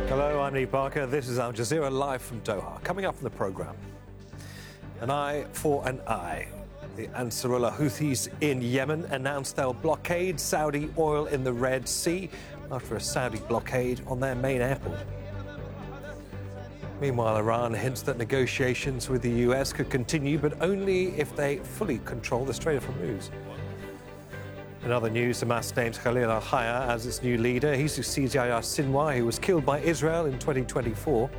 Hello, I'm Lee Parker. This is Al Jazeera live from Doha. Coming up in the programme, an eye for an eye. The Ansarullah Houthis in Yemen announced they'll blockade Saudi oil in the Red Sea after a Saudi blockade on their main airport. Meanwhile, Iran hints that negotiations with the US could continue, but only if they fully control the Strait of Hormuz. In other news, Hamas names Khalil al-Hayya as its new leader. He succeeds Yahya Sinwar, who was killed by Israel in 2024.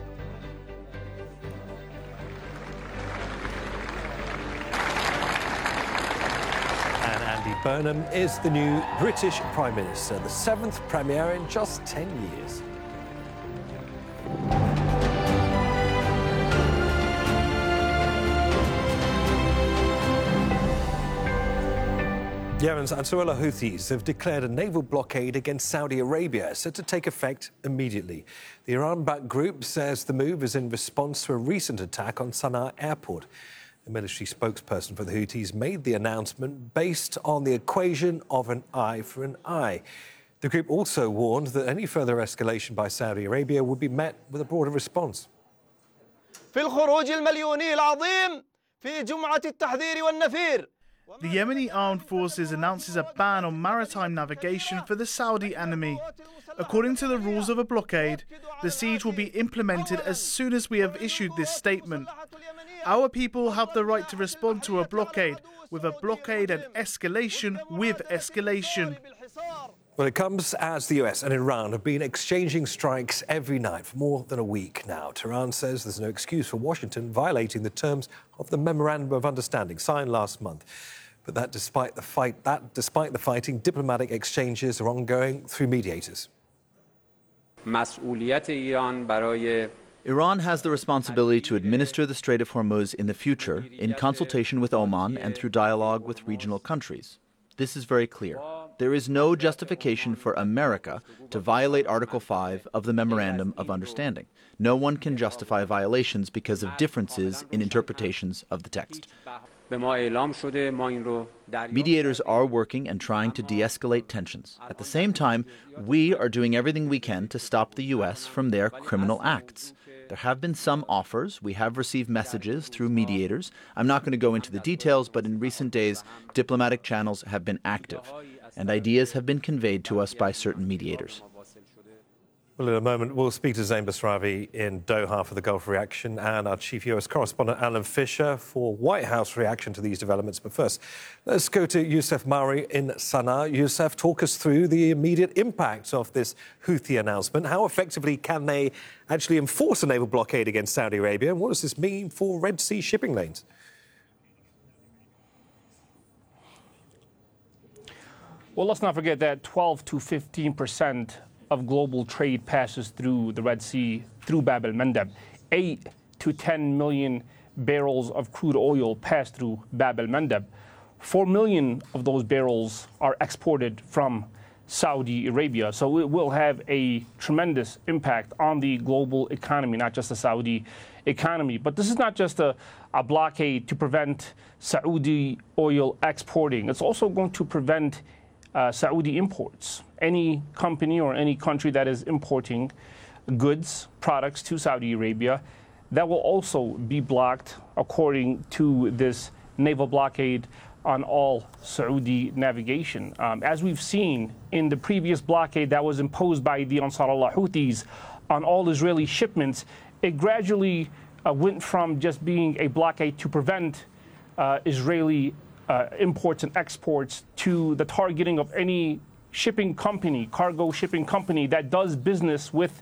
And Andy Burnham is the new British Prime Minister, the 7th Premier in just 10 years. Yemen's Ansarullah Houthis have declared a naval blockade against Saudi Arabia, set to take effect immediately. The Iran-backed group says the move is in response to a recent attack on Sana'a airport. A military spokesperson for the Houthis made the announcement based on the equation of an eye for an eye. The group also warned that any further escalation by Saudi Arabia would be met with a broader response. في الخروج المليوني العظيم في جمعة التحذير والنفير. The Yemeni Armed Forces announces a ban on maritime navigation for the Saudi enemy. According to the rules of a blockade, the siege will be implemented as soon as we have issued this statement. Our people have the right to respond to a blockade with a blockade and escalation with escalation. Well, it comes as the US and Iran have been exchanging strikes every night for more than a week now. Tehran says there's no excuse for Washington violating the terms of the Memorandum of Understanding signed last month. But despite the fighting, diplomatic exchanges are ongoing through mediators. Iran has the responsibility to administer the Strait of Hormuz in the future in consultation with Oman and through dialogue with regional countries. This is very clear. There is no justification for America to violate Article 5 of the Memorandum of Understanding. No one can justify violations because of differences in interpretations of the text. Mediators are working and trying to de-escalate tensions. At the same time, we are doing everything we can to stop the U.S. from their criminal acts. There have been some offers. We have received messages through mediators. I'm not going to go into the details, but in recent days, diplomatic channels have been active, and ideas have been conveyed to us by certain mediators. Well, in a moment, we'll speak to Zain Basravi in Doha for the Gulf reaction and our chief US correspondent, Alan Fisher, for White House reaction to these developments. But first, let's go to Youssef Mauri in Sana'a. Youssef, talk us through the immediate impact of this Houthi announcement. How effectively can they actually enforce a naval blockade against Saudi Arabia? And what does this mean for Red Sea shipping lanes? Well, let's not forget that 12 to 15% of global trade passes through the Red Sea, through Bab el-Mandeb. 8 to 10 million barrels of crude oil pass through Bab el-Mandeb. 4 million of those barrels are exported from Saudi Arabia. So it will have a tremendous impact on the global economy, not just the Saudi economy. But this is not just a blockade to prevent Saudi oil exporting. It's also going to prevent Saudi imports. Any company or any country that is importing goods, products to Saudi Arabia, that will also be blocked according to this naval blockade on all Saudi navigation. As we've seen in the previous blockade that was imposed by the Ansarullah Houthis on all Israeli shipments, it gradually went from just being a blockade to prevent Israeli imports and exports to the targeting of any shipping company, cargo shipping company that does business with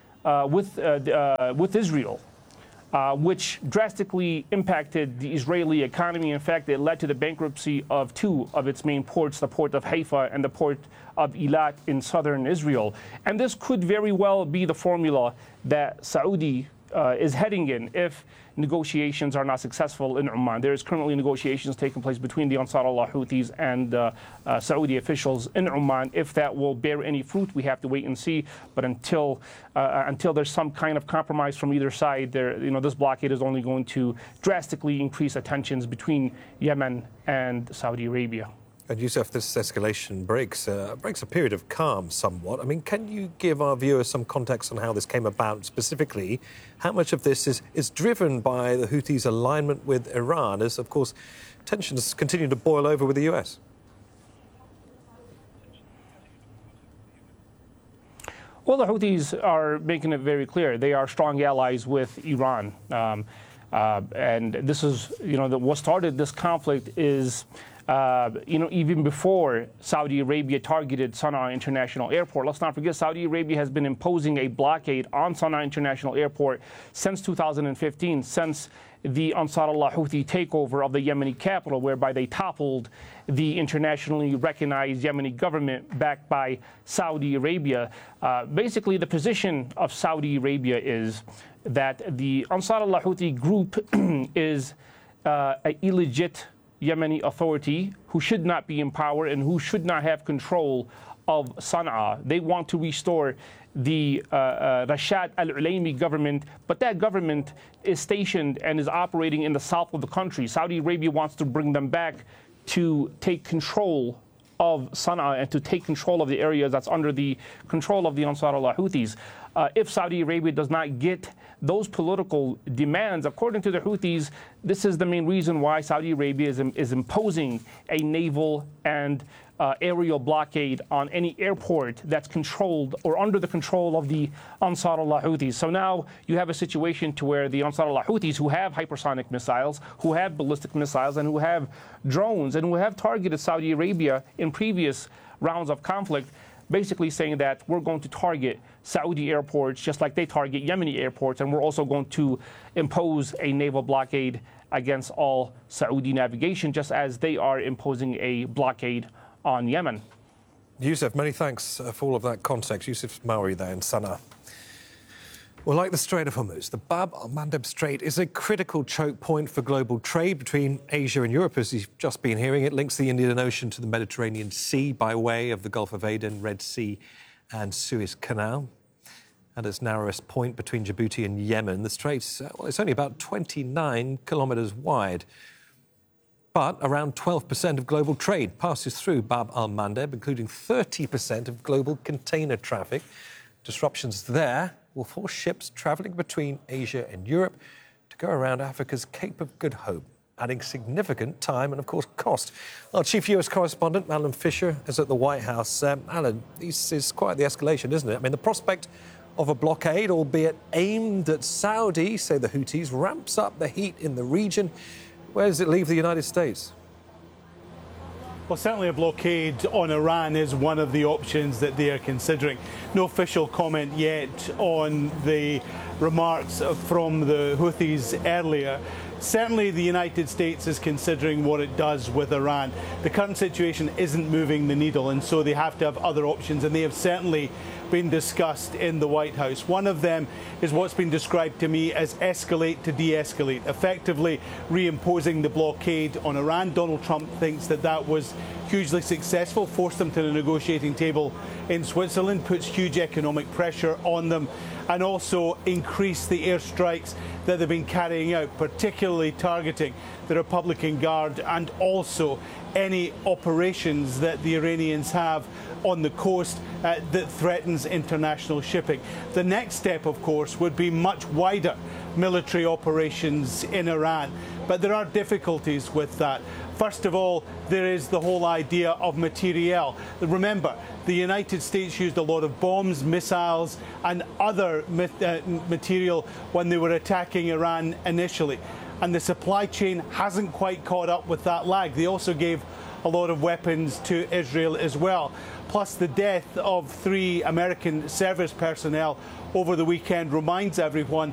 Israel, which drastically impacted the Israeli economy. In fact, it led to the bankruptcy of 2 of its main ports, the port of Haifa and the port of Eilat in southern Israel. And this could very well be the formula that Saudi is heading in if negotiations are not successful in Oman. There is currently negotiations taking place between the Ansarullah Houthis and Saudi officials in Oman. If that will bear any fruit, we have to wait and see. But until there's some kind of compromise from either side, this blockade is only going to drastically increase the tensions between Yemen and Saudi Arabia. And Yousef, this escalation breaks a period of calm somewhat. I mean, can you give our viewers some context on how this came about? Specifically, how much of this is driven by the Houthis' alignment with Iran, as, of course, tensions continue to boil over with the US? Well, the Houthis are making it very clear. They are strong allies with Iran. And this is, what started this conflict is, even before Saudi Arabia targeted Sana'a International Airport. Let's not forget, Saudi Arabia has been imposing a blockade on Sana'a International Airport since 2015, since the Ansar Allah Houthi takeover of the Yemeni capital, whereby they toppled the internationally recognized Yemeni government backed by Saudi Arabia. Basically, the position of Saudi Arabia is that the Ansar Allah Houthi group is an illegit Yemeni authority who should not be in power and who should not have control of Sana'a. They want to restore the Rashad al-Ulaimi government, but that government is stationed and is operating in the south of the country. Saudi Arabia wants to bring them back to take control of Sana'a and to take control of the areas that's under the control of the Ansar Allah Houthis. If Saudi Arabia does not get those political demands, according to the Houthis, this is the main reason why Saudi Arabia is imposing a naval and aerial blockade on any airport that's controlled or under the control of the Ansar Allah Houthis. So now you have a situation to where the Ansar Allah Houthis, who have hypersonic missiles, who have ballistic missiles, and who have drones, and who have targeted Saudi Arabia in previous rounds of conflict, basically saying that we're going to target Saudi airports just like they target Yemeni airports, and we're also going to impose a naval blockade against all Saudi navigation, just as they are imposing a blockade on Yemen. Yousef, many thanks for all of that context. Yousef Mauri there in Sana'a. Well, like the Strait of Hormuz, the Bab al-Mandeb Strait is a critical choke point for global trade between Asia and Europe. As you've just been hearing, it links the Indian Ocean to the Mediterranean Sea by way of the Gulf of Aden, Red Sea and Suez Canal. At its narrowest point between Djibouti and Yemen, the strait's it's only about 29 kilometres wide. But around 12% of global trade passes through Bab al-Mandeb, including 30% of global container traffic. Disruptions there will force ships travelling between Asia and Europe to go around Africa's Cape of Good Hope, adding significant time and, of course, cost. Our chief US correspondent, Alan Fisher, is at the White House. Alan, this is quite the escalation, isn't it? I mean, the prospect of a blockade, albeit aimed at Saudi, say the Houthis, ramps up the heat in the region. Where does it leave the United States? Well, certainly a blockade on Iran is one of the options that they are considering. No official comment yet on the remarks from the Houthis earlier. Certainly the United States is considering what it does with Iran. The current situation isn't moving the needle, and so they have to have other options, and they have certainly been discussed in the White House. One of them is what's been described to me as escalate to de-escalate, effectively reimposing the blockade on Iran. Donald Trump thinks that that was hugely successful, forced them to the negotiating table in Switzerland, puts huge economic pressure on them, and also increased the airstrikes that they've been carrying out, particularly targeting the Republican Guard and also any operations that the Iranians have on the coast that threatens international shipping. The next step, of course, would be much wider military operations in Iran. But there are difficulties with that. First of all, there is the whole idea of materiel. Remember, the United States used a lot of bombs, missiles, and other material when they were attacking Iran initially. And the supply chain hasn't quite caught up with that lag. They also gave a lot of weapons to Israel as well. Plus, the death of 3 American service personnel over the weekend reminds everyone